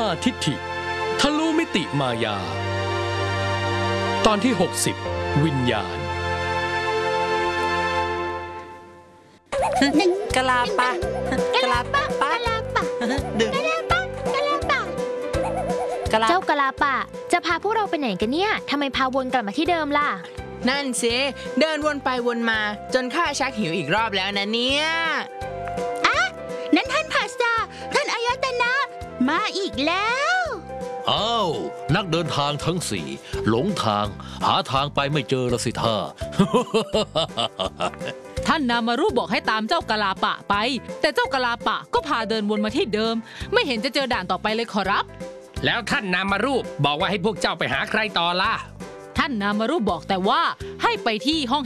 ทิฏฐิทะลุมิติมายาตอนที่60วิญญาณกะลาปะกะลาปะดึงเจ้ากะลาปะจะพาพวกเราไปไหนกันเนี่ยทำไมพาวนกลับมาที่เดิมล่ะนั่นสิเดินวนไปวนมาจนข้าชักหิวอีกรอบแล้วนะเนี่ยนั่นท่านภาษาท่านอายตนะมาอีกแล้วอ้าวนักเดินทางทั้งสี่หลงทางหาทางไปไม่เจอละสิท่าท่านนามารุบอกให้ตามเจ้ากะลาปะไปแต่เจ้ากะลาปะก็พาเดินวนมาที่เดิมไม่เห็นจะเจอด่านต่อไปเลยขอรับแล้วท่านนามารุบอกว่าให้พวกเจ้าไปหาใครต่อล่ะท่านนามารุบอกแต่ว่าให้ไปที่ห้อง